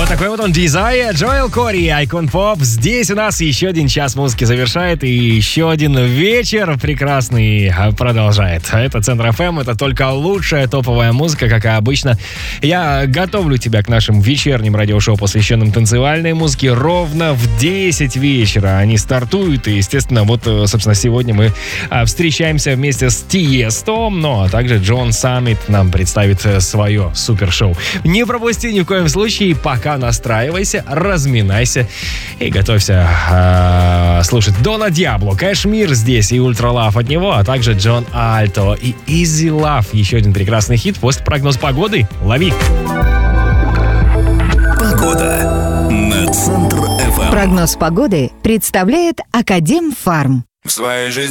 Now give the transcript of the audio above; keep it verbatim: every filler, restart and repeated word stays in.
такой вот он Desire, Джоэл Кори, Icon Pop. Здесь у нас еще один час музыки завершает, и еще один вечер прекрасный продолжает. Это Центр эф эм, это только лучшая топовая музыка, как и обычно. Я готовлю тебя к нашим вечерним радиошоу, посвященным танцевальной музыке, ровно в десять вечера. Они стартуют, и, естественно, вот, собственно, сегодня мы встречаемся вместе с Тиесто, но а также Джон Саммит нам представит свое супершоу. Не пропусти ни в коем случае, пока настраивайся, разминайся и готовься э, слушать Дона Диабло, Кашмир здесь и Ультра Лав от него, а также Джон Альто и Easy Love. Еще один прекрасный хит после прогноза погоды. Лови! Погода на Центр эф эм. Прогноз погоды представляет Академфарм. В своей жизни